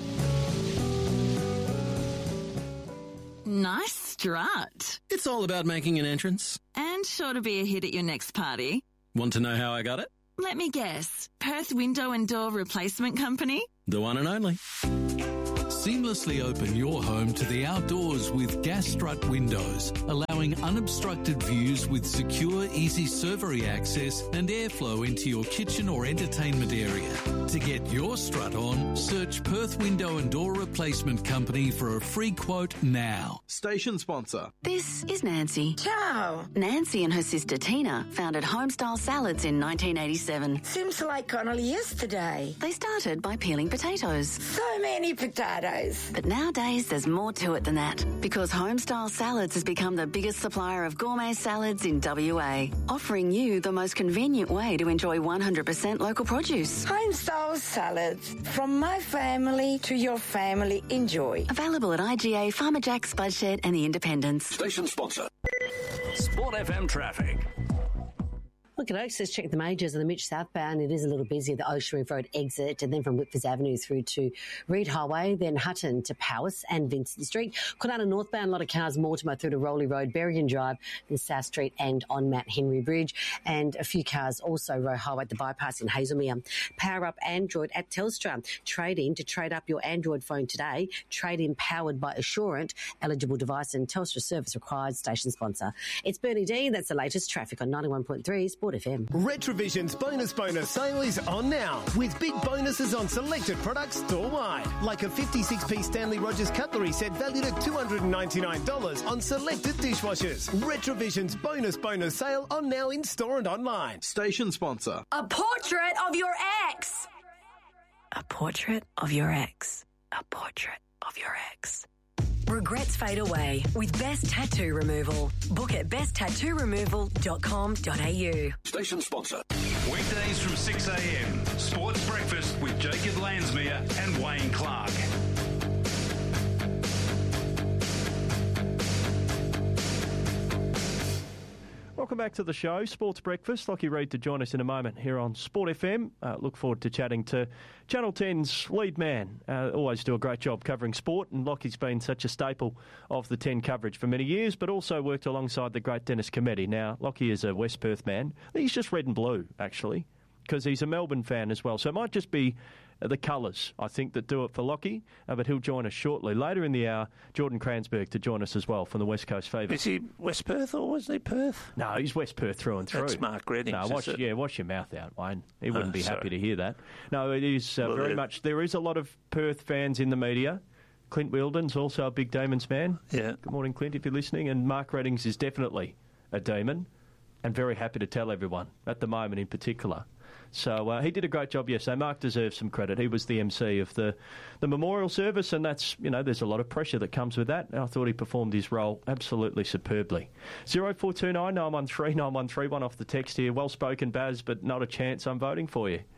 Nice strut. It's all about making an entrance. And sure to be a hit at your next party. Want to know how I got it? Let me guess. Perth Window and Door Replacement Company? The one and only. Seamlessly open your home to the outdoors with Gas Strut windows, allowing unobstructed views with secure, easy servery access and airflow into your kitchen or entertainment area. To get your strut on, search Perth Window and Door Replacement Company for a free quote now. Station sponsor. This is Nancy. Ciao. Nancy and her sister Tina founded Homestyle Salads in nineteen eighty-seven. Seems like only yesterday. They started by peeling potatoes. So many potatoes. But nowadays, there's more to it than that, because Homestyle Salads has become the biggest supplier of gourmet salads in W A, offering you the most convenient way to enjoy one hundred percent local produce. Homestyle Salads. From my family to your family, enjoy. Available at I G A, Farmer Jack's, Spudshed and the Independents. Station sponsor. Sport F M traffic. Look at Oaks says check the majors on the Mitch southbound. It is a little busy at the Ocean Reef Road exit, and then from Whitford Avenue through to Reed Highway, then Hutton to Powis and Vincent Street. Kwinana northbound, a lot of cars, Mortimer through to Rowley Road, Berrigan Drive, then South Street and on Mount Henry Bridge, and a few cars also Roe Highway at the bypass in Hazelmere. Power up Android at Telstra. Trade in to trade up your Android phone today. Trade in powered by Assurant. Eligible device and Telstra service required. Station sponsor. It's Bernie D. That's the latest traffic on ninety-one point three Sport F M. Retrovision's bonus bonus sale is on now, with big bonuses on selected products store-wide, like a fifty-six piece Stanley Rogers cutlery set valued at two hundred ninety-nine dollars on selected dishwashers. Retrovision's bonus bonus sale on now in store and online. Station sponsor. A portrait of your ex. A portrait of your ex. A portrait of your ex. Regrets fade away with Best Tattoo Removal. Book at best tattoo removal dot com dot a u. Station sponsor. Weekdays from six a m. Sports Breakfast with Jacob Lansmere and Wayne Clark. Welcome back to the show, Sports Breakfast. Lockie Reid to join us in a moment here on Sport F M. Uh, look forward to chatting to Channel ten's lead man. Uh, always do a great job covering sport, and Lockie's been such a staple of the ten coverage for many years, but also worked alongside the great Dennis Cometti. Now, Lockie is a West Perth man. He's just red and blue, actually, because he's a Melbourne fan as well. So it might just be the colours, I think, that do it for Lockie, uh, but he'll join us shortly. Later in the hour, Jordan Kransberg to join us as well from the West Coast Fever. Is he West Perth or wasn't he Perth? No, he's West Perth through and through. That's Mark Redding. No, wash, yeah, wash your mouth out, Wayne. He wouldn't oh, be sorry. happy to hear that. No, it is uh, well, very much. There is a lot of Perth fans in the media. Clint Wheeldon's also a big Demons fan. Yeah. Good morning, Clint, if you're listening. And Mark Reddings is definitely a Demon, and very happy to tell everyone at the moment in particular. So uh, he did a great job yesterday. Mark deserves some credit. He was the M C of the, the memorial service, and that's, you know, there's a lot of pressure that comes with that. And I thought he performed his role absolutely superbly. zero four two nine nine one three nine one three one off the text here. Well spoken, Baz, but not a chance I'm voting for you.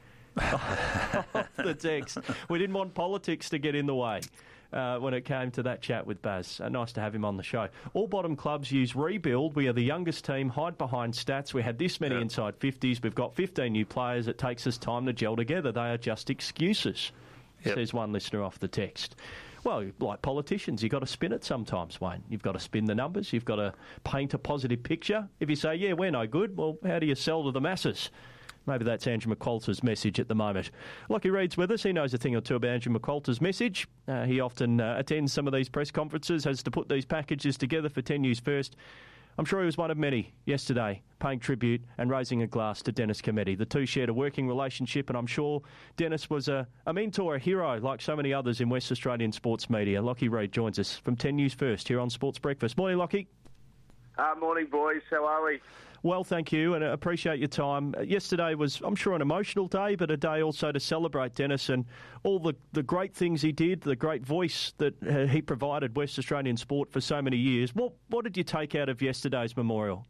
Off the text. We didn't want politics to get in the way. Uh, when it came to that chat with Baz. Uh, nice to have him on the show. All bottom clubs use rebuild. We are the youngest team. Hide behind stats. We had this many yep. inside fifties. We've got fifteen new players. It takes us time to gel together. They are just excuses, yep. says one listener off the text. Well, like politicians, you've got to spin it sometimes, Wayne. You've got to spin the numbers. You've got to paint a positive picture. If you say, yeah, we're no good, well, how do you sell to the masses? Maybe that's Andrew McQualter's message at the moment. Lockie Reid's with us. He knows a thing or two about Andrew McQualter's message. Uh, he often uh, attends some of these press conferences, has to put these packages together for ten News First. I'm sure he was one of many yesterday, paying tribute and raising a glass to Dennis Cometti. The two shared a working relationship, and I'm sure Dennis was a, a mentor, a hero, like so many others in West Australian sports media. Lockie Reid joins us from ten News First here on Sports Breakfast. Morning, Lockie. Uh, morning, boys. How are we? Well, thank you, and I appreciate your time. Yesterday was, I'm sure, an emotional day, but a day also to celebrate Dennis and all the, the great things he did, the great voice that uh, he provided West Australian sport for so many years. What what did you take out of yesterday's memorial?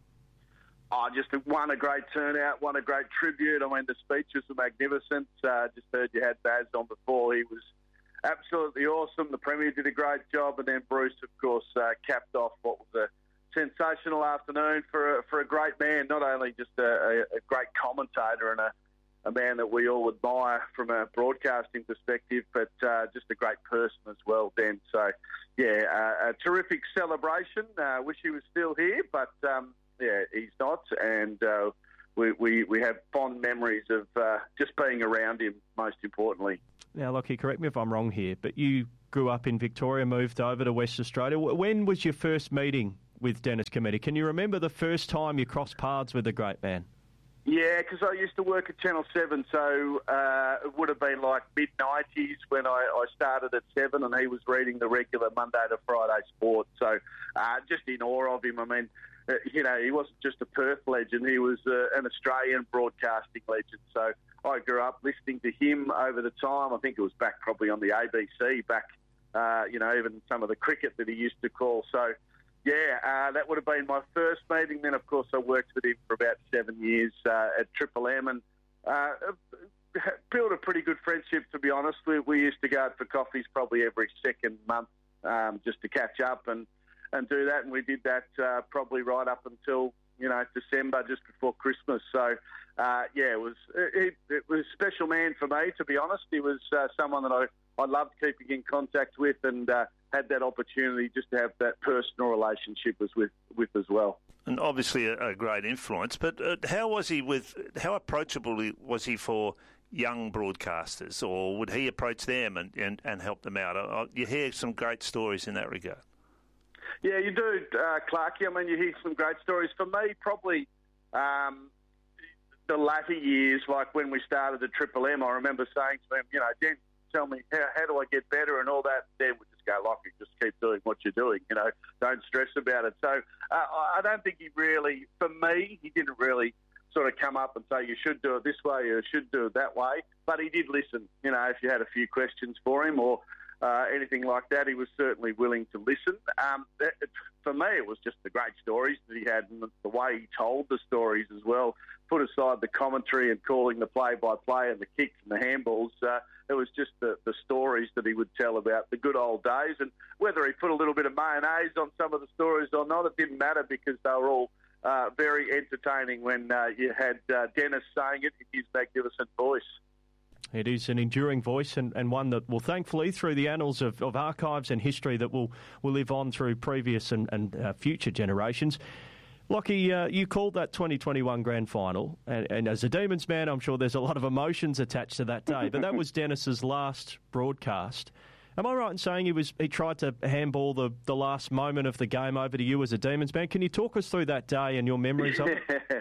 Oh, just one, a great turnout, one, a great tribute. I mean, the speeches were magnificent. Uh, just heard you had Baz on before. He was absolutely awesome. The Premier did a great job, and then Bruce, of course, uh, capped off what was a sensational afternoon for a, for a great man, not only just a, a, a great commentator and a, a man that we all admire from a broadcasting perspective, but uh, just a great person as well, Dan. So, yeah, uh, a terrific celebration. Uh, wish he was still here, but, um, yeah, he's not, and uh, we, we, we have fond memories of uh, just being around him, most importantly. Now, Lockie, correct me if I'm wrong here, but you grew up in Victoria, moved over to West Australia. When was your first meeting with Dennis Cometti? Can you remember the first time you crossed paths with the great man? Yeah, because I used to work at Channel seven, so uh, it would have been like mid nineties when I, I started at seven, and he was reading the regular Monday to Friday sport. So uh, just in awe of him. I mean, uh, you know, he wasn't just a Perth legend, he was uh, an Australian broadcasting legend. So I grew up listening to him over the time. I think it was back probably on the A B C, back, uh, you know, even some of the cricket that he used to call. So, yeah, uh, that would have been my first meeting. Then, of course, I worked with him for about seven years uh, at Triple M and uh, built a pretty good friendship, to be honest. We, we used to go out for coffees probably every second month um, just to catch up and, and do that. And we did that uh, probably right up until, you know, December, just before Christmas. So, uh, yeah, it was it, it was a special man for me, to be honest. He was uh, someone that I, I loved keeping in contact with, and uh, had that opportunity just to have that personal relationship was with, with as well. And obviously a, a great influence, but uh, how was he with, how approachable was he for young broadcasters, or would he approach them and, and, and help them out? I, I, you hear some great stories in that regard. Yeah, you do, uh, Clarkie. I mean, you hear some great stories. For me, probably um, the latter years, like when we started at Triple M, I remember saying to him, you know, Dan, tell me, how, how do I get better and all that? Dan would just go, Lockie, just keep doing what you're doing, you know, don't stress about it. So uh, I don't think he really, for me, he didn't really sort of come up and say, you should do it this way, you should do it that way. But he did listen, you know, if you had a few questions for him or uh, anything like that, he was certainly willing to listen. Um, it, for me, it was just the great stories that he had and the way he told the stories as well. Put aside the commentary and calling the play-by-play and the kicks and the handballs, uh, it was just the, the stories that he would tell about the good old days. And whether he put a little bit of mayonnaise on some of the stories or not, it didn't matter because they were all uh, very entertaining when uh, you had uh, Dennis saying it in his magnificent voice. It is an enduring voice and, and one that will thankfully, through the annals of, of archives and history, that will, will live on through previous and, and uh, future generations. Lockie, uh, you called that twenty twenty-one grand final, and, and as a Demons man, I'm sure there's a lot of emotions attached to that day, but that was Dennis's last broadcast. Am I right in saying he was he tried to handball the, the last moment of the game over to you as a Demons man? Can you talk us through that day and your memories of it?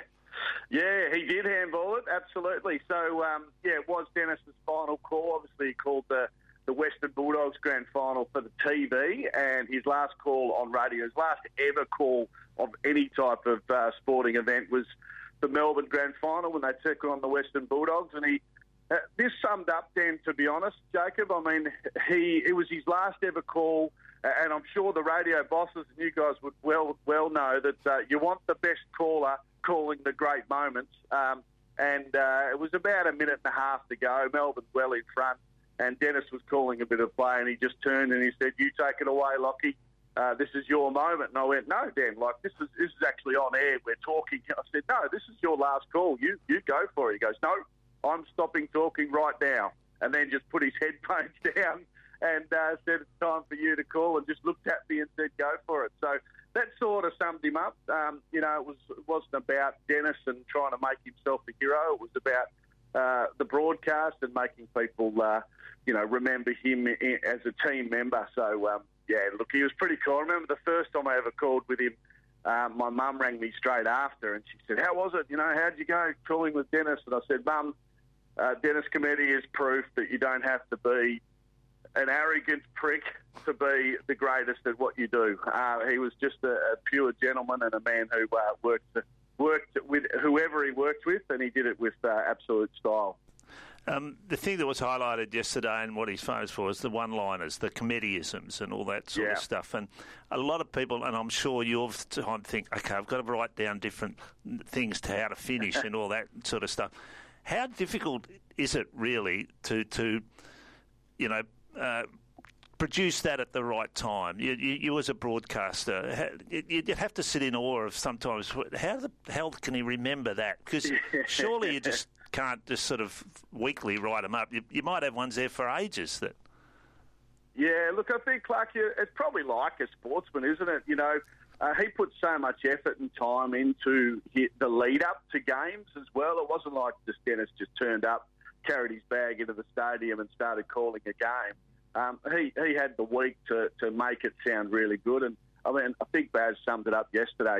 Yeah, he did handball it, absolutely. So, um, yeah, it was Dennis's final call. Obviously, he called the, the Western Bulldogs grand final for the T V, and his last call on radio, his last ever call of any type of uh, sporting event was the Melbourne grand final when they took on the Western Bulldogs. And he uh, this summed up, Dan, to be honest, Jacob. I mean, he it was his last ever call, and I'm sure the radio bosses and you guys would well well know that uh, you want the best caller calling the great moments. Um, and uh, it was about a minute and a half to go. Melbourne's well in front, and Dennis was calling a bit of play, and he just turned and he said, "You take it away, Lockie. Uh, this is your moment." And I went, "No, Dan, like this is this is actually on air. We're talking." I said, "No, this is your last call. You you go for it." He goes, "No, I'm stopping talking right now." And then just put his headphones down and uh, said, "It's time for you to call," and just looked at me and said, "Go for it." So that sort of summed him up. Um, you know, it was it wasn't about Dennis and trying to make himself a hero. It was about uh, the broadcast and making people, uh, you know, remember him in, as a team member. So. Um, Yeah, look, he was pretty cool. I remember the first time I ever called with him, um, my mum rang me straight after and she said, "How was it? You know, how'd you go calling with Dennis?" And I said, "Mum, uh, Dennis Cometti is proof that you don't have to be an arrogant prick to be the greatest at what you do." Uh, he was just a, a pure gentleman and a man who uh, worked, worked with whoever he worked with, and he did it with uh, absolute style. Um, the thing that was highlighted yesterday and what he's famous for is the one-liners, the Comettiisms and all that sort yeah. of stuff. And a lot of people, and I'm sure you'll time think, okay, I've got to write down different things to how to finish and all that sort of stuff. How difficult is it really to, to you know, uh, produce that at the right time. You, you, you as a broadcaster, you'd have to sit in awe of sometimes, how the hell can he remember that? Because surely you just can't just sort of weekly write them up. You, you might have ones there for ages that... Yeah, look, I think, Clark, it's probably like a sportsman, isn't it? You know, uh, he put so much effort and time into the lead-up to games as well. It wasn't like just Dennis just turned up, carried his bag into the stadium and started calling a game. Um, he, he had the week to, to make it sound really good. And, I mean, I think Baz summed it up yesterday.